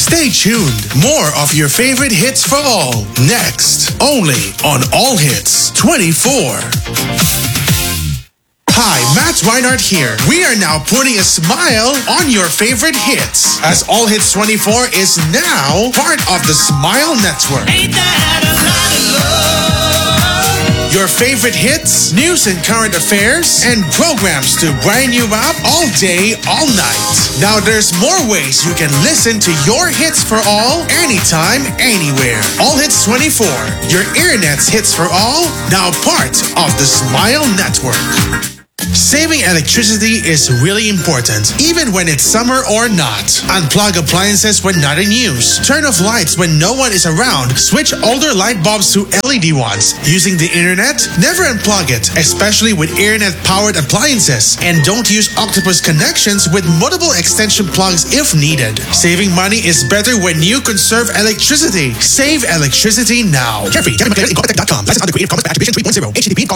Stay tuned. More of your favorite hits for all. Next, only on All Hits 24. Hi, Matt Reinhardt here. We are now putting a smile on your favorite hits, as All Hits 24 is now part of the Smile Network. Ain't that a lot of love? Your favorite hits, news and current affairs, and programs to brighten you up all day, all night. Now there's more ways you can listen to your hits for all, anytime, anywhere. All Hits 24, your internet's hits for all, now part of the Smile Network. Saving electricity is really important, even when it's summer or not. Unplug appliances when not in use. Turn off lights when no one is around. Switch older light bulbs to LED ones. Using the internet? Never unplug it, especially with internet-powered appliances. And don't use octopus connections with multiple extension plugs if needed. Saving money is better when you conserve electricity. Save electricity now. Carefree, GaryMcLaren.com. License under Creative Commons by Attribution 3.0.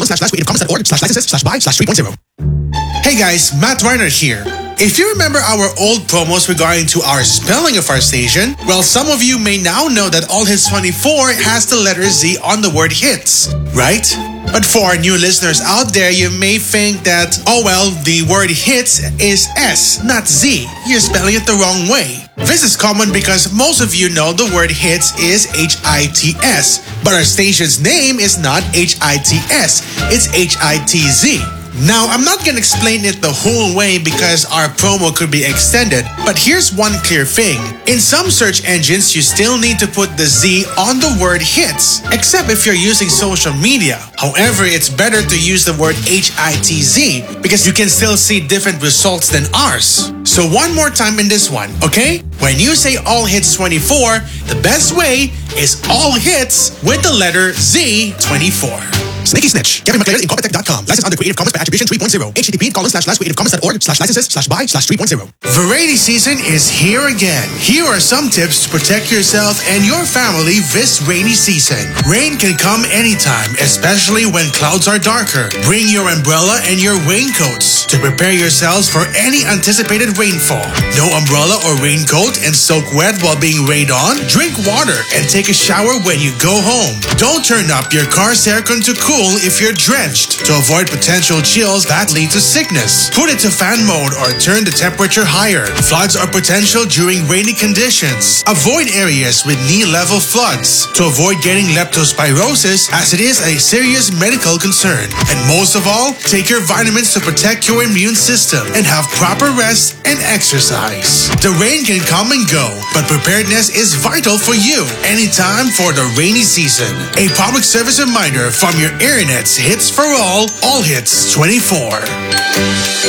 http://creativecommons.org/licenses/by/3.0. Hey guys, Matt Reinhardt here. If you remember our old promos regarding to our spelling of our station, well, some of you may now know that All Hits 24 has the letter Z on the word hits, right? But for our new listeners out there, you may think that, oh well, the word hits is S, not Z. You're spelling it the wrong way. This is common because most of you know the word hits is H-I-T-S, but our station's name is not H-I-T-S, it's H-I-T-Z. Now, I'm not gonna explain it the whole way because our promo could be extended, but here's one clear thing. In some search engines, you still need to put the Z on the word hits, except if you're using social media. However, it's better to use the word H-I-T-Z because you can still see different results than ours. So one more time in this one, okay? When you say All Hits 24, the best way is All Hits with the letter Z 24. Sneaky Snitch. GaryMcLaren.com. License under Creative Commons by Attribution 3.0. http://creativecommons.org/licenses/by/3.0. Variety season is here again. Here are some tips to protect yourself and your family this rainy season. Rain can come anytime, especially when clouds are darker. Bring your umbrella and your raincoats to prepare yourselves for any anticipated rainfall. No umbrella or raincoat and soak wet while being rained on? Drink water and take a shower when you go home. Don't turn up your car's aircon to cool if you're drenched to avoid potential chills that lead to sickness. Put it to fan mode or turn the temperature higher. Floods are potential during rainy conditions. Avoid areas with knee-level floods to avoid getting leptospirosis, as it is a serious medical concern. And most of all, take your vitamins to protect your immune system and have proper rest and exercise. The rain can come and go, but preparedness is vital for you anytime for the rainy season. A public service reminder from your Internet's hits for all Hits 24.